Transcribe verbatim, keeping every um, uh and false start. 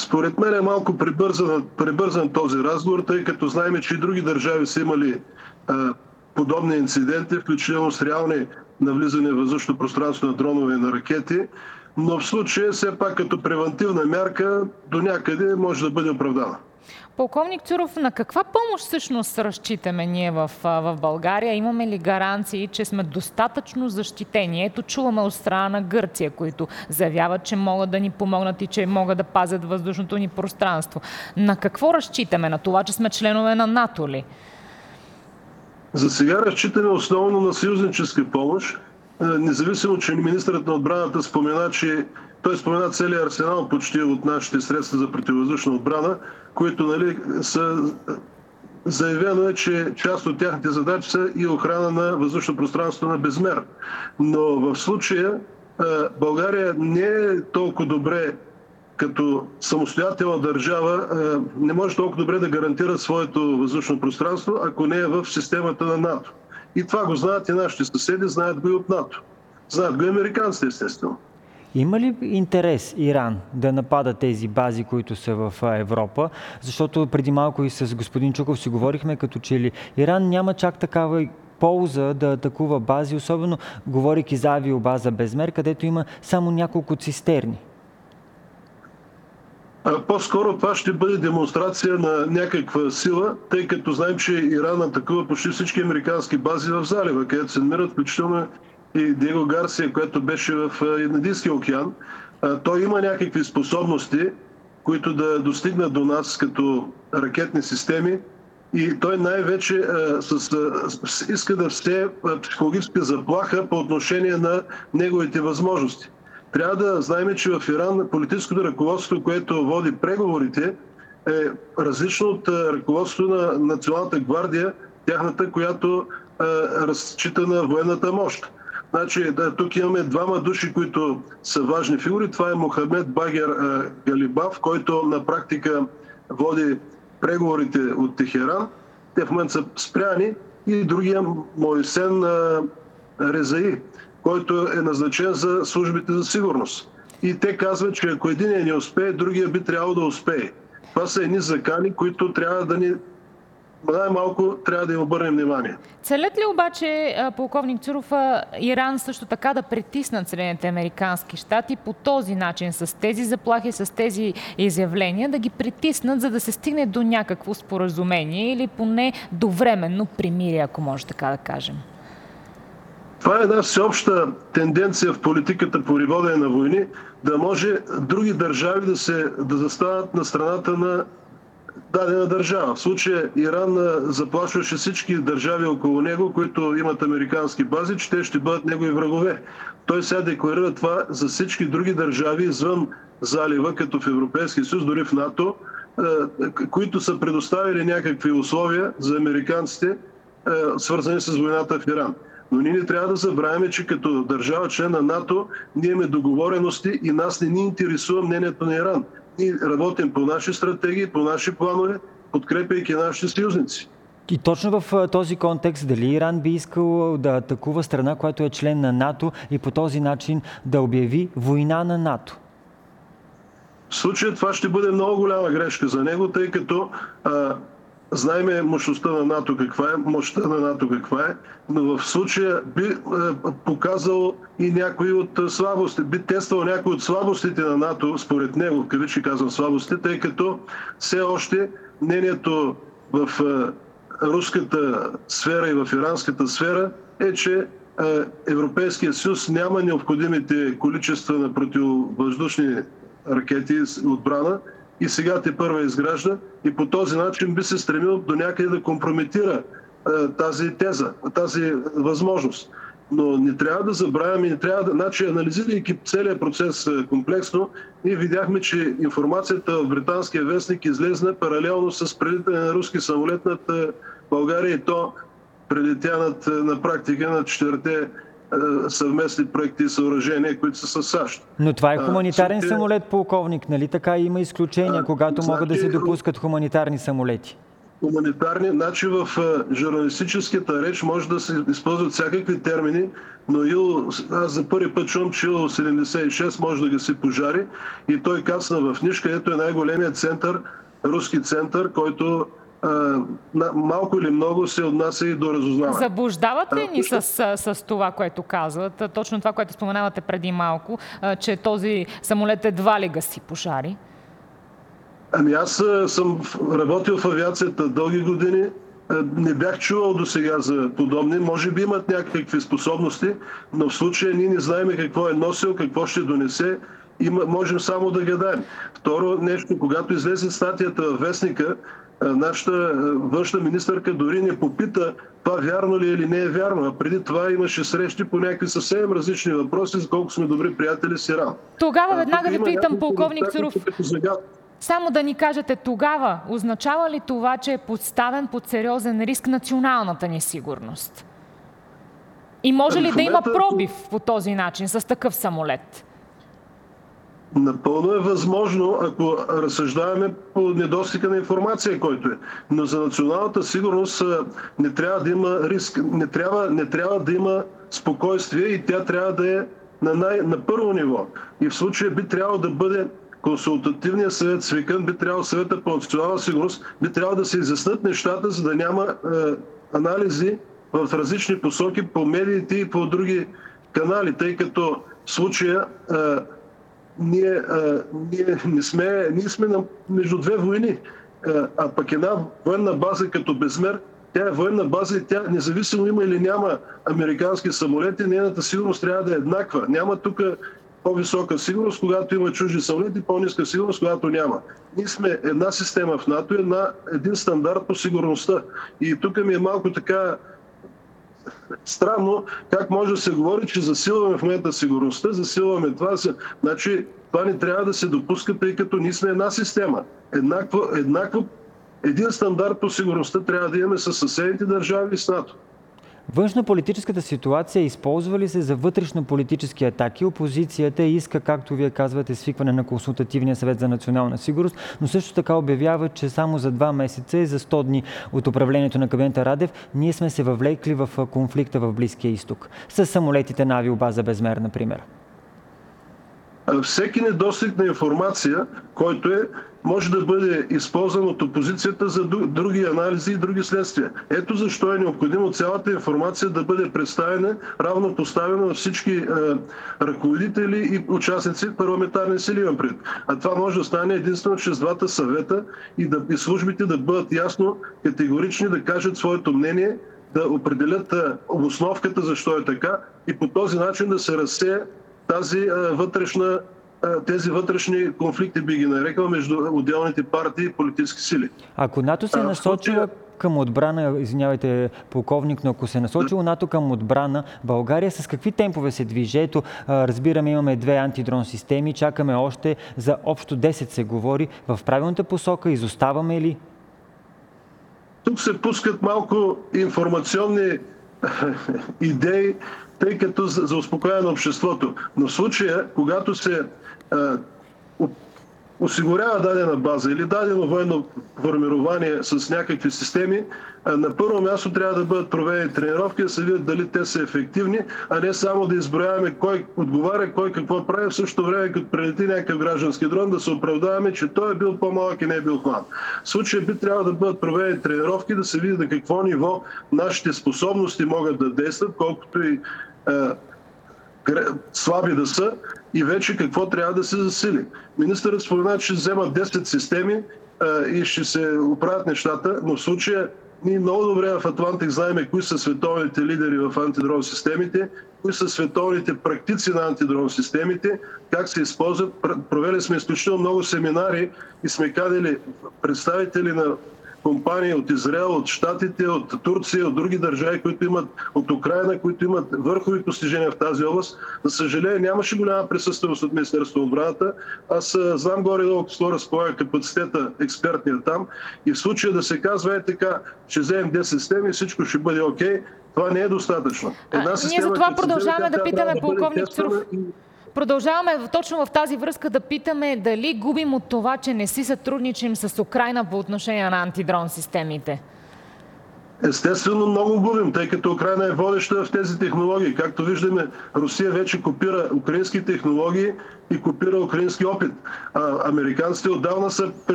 Според мен е малко прибързан, прибързан този разговор, тъй като знаем, че и други държави са имали а, подобни инциденти, включително с реални навлизане в въздушно пространство на дронове и на ракети, но в случая все пак като превантивна мярка до някъде може да бъде оправдана. Полковник Цуров, на каква помощ всъщност разчитаме ние в, в България? Имаме ли гаранции, че сме достатъчно защитени? Ето, чуваме от страна на Гърция, които заявяват, че могат да ни помогнат и че могат да пазят въздушното ни пространство. На какво разчитаме? На това, че сме членове на НАТО ли? За сега разчитаме основно на съюзническа помощ. Независимо, че министърът на отбраната спомена, че той спомена целият арсенал почти от нашите средства за противовъздушна отбрана, които, нали, са заявено е, че част от тяхните задачи са и охрана на въздушно пространство на безмер. Но в случая България не е толкова добре като самостоятелна държава, не може толкова добре да гарантира своето въздушно пространство, ако не е в системата на НАТО. И това го знаят и нашите съседи, знаят го и от НАТО. Знаят го и американците, естествено. Има ли интерес Иран да напада тези бази, които са в Европа? Защото преди малко и с господин Чуков си говорихме, като че ли Иран няма чак такава полза да атакува бази, особено говорейки за авиобаза Безмер, където има само няколко цистерни. По-скоро това ще бъде демонстрация на някаква сила, тъй като знаем, че Иран атакува почти всички американски бази в залива, където се намират, включително и Диего Гарсия, което беше в Индийския океан. Той има някакви способности, които да достигнат до нас като ракетни системи, и той най-вече иска да все психологическа заплаха по отношение на неговите възможности. Трябва да знаем, че в Иран политическото ръководство, което води преговорите, е различно от ръководството на Националната гвардия, тяхната, която е, разчита на военната мощ. Значи, да, тук имаме двама души, които са важни фигури. Това е Мохамед Багер е, Галибаф, който на практика води преговорите от Техеран. Те в момента са спряни, и другия Мойсен е, Резаи, който е назначен за службите за сигурност. И те казват, че ако един не успее, другия би трябвало да успее. Това са едни закани, които трябва да ни... най-малко трябва да им обърнем внимание. Целят ли обаче, полковник Цуров, Иран също така да притиснат Съединените американски щати по този начин, с тези заплахи, с тези изявления, да ги притиснат, за да се стигне до някакво споразумение или поне до временно примирие, ако може така да кажем? Това е една всеобща тенденция в политиката по водене на войни, да може други държави да, се, да застанат на страната на дадена държава. В случая Иран заплашваше всички държави около него, които имат американски бази, че те ще бъдат негови врагове. Той сега декларира това за всички други държави извън залива, като в Европейския съюз, дори в НАТО, които са предоставили някакви условия за американците, свързани с войната в Иран. Но ние не трябва да забравяме, че като държава член на НАТО ние имаме договорености и нас не ни интересува мнението на Иран. Ние работим по наши стратегии, по наши планове, подкрепяйки нашите съюзници. И точно в този контекст, дали Иран би искал да атакува страна, която е член на НАТО, и по този начин да обяви война на НАТО? В случая това ще бъде много голяма грешка за него, тъй като а, знаеме мощността на НАТО каква е, мощта на НАТО каква е, но в случая би е, показал и някои от слабости, би тествал някои от слабостите на НАТО, според него, в кавички казвам слабости, тъй като все още мнението в е, руската сфера и в иранската сфера е, че е, Европейския съюз няма необходимите количества на противовъздушни ракети и отбрана, и сега те първа изгражда, и по този начин би се стремил до някъде да компрометира е, тази теза, тази възможност. Но не трябва да забравяме, не трябва да... Значи, анализирайки целият процес е, комплексно, ние видяхме, че информацията в британския вестник излезна паралелно с прелитане на руски самолет над е, България, и то прелетя над, на практика на четирите съвместни проекти и съоръжения, които са с САЩ. Но това е хуманитарен а, самолет, полковник, нали така? Има изключения, а, когато значи, могат да се допускат хуманитарни самолети. хуманитарни, значи в журналистическата реч може да се използват всякакви термини, но Ил, аз за първи път чувам, че Ил седемдесет и шест може да ги си пожари и той кацна в Ниш, където е най-големият център, руски център, който а, малко или много се отнася и до разузнаване. Заблуждават ли ни с, с, с това, което казват? Точно това, което споменавате преди малко, че този самолет едва ли га си пожари? Ами аз съм работил в авиацията дълги години. Не бях чувал до сега за подобни. Може би имат някакви способности, но в случая ние не знаем какво е носил, какво ще донесе и можем само да гадаем. Второ нещо, когато излезе статията във вестника, нашата външна министърка дори не попита това вярно ли е или не е вярно. А преди това имаше срещи по някакви съвсем различни въпроси, за колко сме добри приятели с Иран. Тогава веднага ви питам, полковник Цуров. Само да ни кажете, тогава означава ли това, че е поставен под сериозен риск националната ни сигурност? И може ли да има пробив по този начин, с такъв самолет? Напълно е възможно, ако разсъждаваме по недостига на информация, който е. Но за националната сигурност не трябва да има риск, не трябва, не трябва да има спокойствие и тя трябва да е на, най, на първо ниво. И в случая би трябвало да бъде консултативният съвет свикан, би трябвало съвета по национална сигурност, би трябвало да се изяснат нещата, за да няма е, анализи в различни посоки по медиите и по други канали, тъй като в случая е, ние, а, ние, не сме, ние сме на, между две войни, а, а пък една военна база като Безмер, тя е военна база и тя независимо има или няма американски самолети, нейната сигурност трябва да е еднаква. Няма тук по-висока сигурност, когато има чужди самолети, по-ниска сигурност, когато няма. Ние сме една система в НАТО, една, един стандарт по сигурността. И тук ми е малко така странно как може да се говори, че засилваме в момента сигурността, засилваме това. Значи това не трябва да се допуска, тъй като ние сме една система. Еднакво, еднакво, един стандарт по сигурността трябва да имаме с съседните държави и с НАТО. Външнополитическата ситуация използва ли се за вътрешнополитически атаки? Опозицията иска, както вие казвате, свикване на Консултативния съвет за национална сигурност, но също така обявява, че само за два месеца и за сто дни от управлението на кабинета Радев ние сме се въвлекли в конфликта в Близкия изток. С самолетите на авиобаза Безмер, например. Всеки недостиг на информация, който е, може да бъде използван от опозицията за други анализи и други следствия. Ето защо е необходимо цялата информация да бъде представена равнопоставена на всички е, ръководители и участници в парламентарни сили, имам пред. А това може да стане единствено чрез двата съвета и, да, и службите да бъдат ясно категорични, да кажат своето мнение, да определят е, обосновката защо е така и по този начин да се разсея тази е, вътрешна тези вътрешни конфликти, би ги нарекал, между отделните партии и политически сили. Ако НАТО се е насочила към отбрана, извинявайте, полковник, но ако се е насочило НАТО към отбрана, България с какви темпове се движи? Ето, разбираме, имаме две антидрон системи, чакаме още, за общо десет се говори. В правилната посока изоставаме ли? Тук се пускат малко информационни идеи, тъй като за, за успокояване на обществото. Но в случая, когато се а, осигурява дадена база или дадено военно формирование с някакви системи, а, на първо място трябва да бъдат проведени тренировки, да се видят дали те са ефективни, а не само да изброяваме кой отговаря, кой какво прави, в същото време, като прилети някакъв граждански дрон, да се оправдаваме, че той е бил по-малък и не е бил хванат. В случая би трябва да бъдат проведени тренировки, да се види на какво ниво нашите способности могат да действат, колкото и слаби да са и вече какво трябва да се засили. Министърът спомена, че взема десет системи а, и ще се оправят нещата, но в случая ние много добре в Атлантик знаем кои са световните лидери в антидрон системите, кои са световните практици на антидрон системите, как се използват. Провели сме изключително много семинари и сме канили представители на компании от Израел, от Щатите, от Турция, от други държави, които имат, от Украина, които имат върхови постижения в тази област. За съжаление, нямаше голяма присъственост от Министерството на отбраната. Аз знам горе-долу какво разполага капацитета експертния там и в случая да се казва е така, ще вземем десет системи и всичко ще бъде окей, това не е достатъчно. Една а, система, ние за това продължаваме да питаме полковник Цуров. Продължаваме точно в тази връзка да питаме дали губим от това, че не си сътрудничим с Украйна по отношение на антидрон системите. Естествено много губим, тъй като Украйна е водеща в тези технологии. Както виждаме, Русия вече копира украински технологии и копира украински опит. А американците отдавна са